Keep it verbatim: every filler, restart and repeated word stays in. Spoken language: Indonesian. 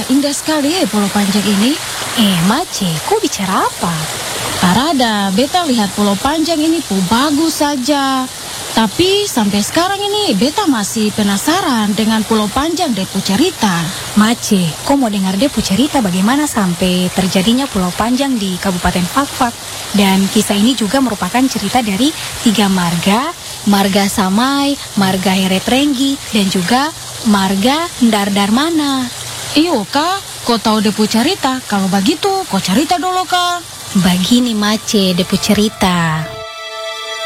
indah sekali ya Pulau Panjang ini. Eh, Mace, kok bicara apa? Parada, beta lihat Pulau Panjang ini pu bagus saja. Tapi sampai sekarang ini beta masih penasaran dengan Pulau Panjang Depu cerita. Mace, kok mau dengar Depu cerita bagaimana sampai terjadinya Pulau Panjang di Kabupaten Fakfak? Dan kisah ini juga merupakan cerita dari tiga marga, Marga Samai, Marga Heret Renggi, dan juga Marga Ndar Darmana. Iyo kak, kau tahu Depu cerita? Kalau begitu, kau cerita dulu kak. Begini Mace, Depu cerita.